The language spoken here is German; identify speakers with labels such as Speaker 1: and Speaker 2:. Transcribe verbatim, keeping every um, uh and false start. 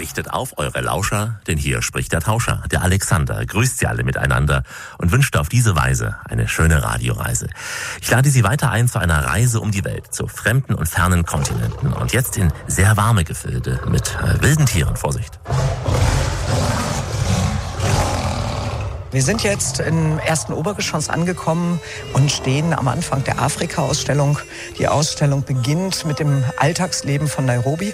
Speaker 1: Richtet auf eure Lauscher, denn hier spricht der Tauscher, der Alexander, grüßt Sie alle miteinander und wünscht auf diese Weise eine schöne Radioreise. Ich lade Sie weiter ein zu einer Reise um die Welt, zu fremden und fernen Kontinenten und jetzt in sehr warme Gefilde mit äh, wilden Tieren. Vorsicht!
Speaker 2: Wir sind jetzt im ersten Obergeschoss angekommen und stehen am Anfang der Afrika-Ausstellung. Die Ausstellung beginnt mit dem Alltagsleben von Nairobi.